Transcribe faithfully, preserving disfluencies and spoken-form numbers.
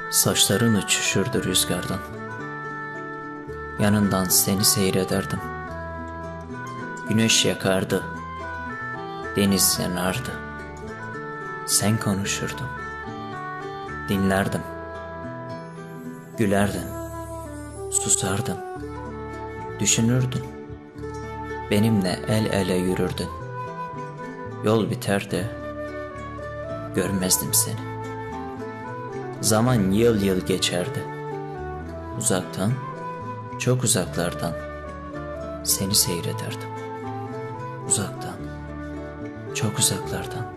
Saçların uçuşurdu rüzgardan. Yanından seni seyrederdim. Güneş yakardı, deniz yanardı. Sen konuşurdun, dinlerdim. Gülerdin, susardın, düşünürdün. Benimle el ele yürürdün. Yol biterdi, görmezdim seni. Zaman yıl yıl geçerdi. Uzaktan, çok uzaklardan seni seyrederdim. Uzaktan, çok uzaklardan.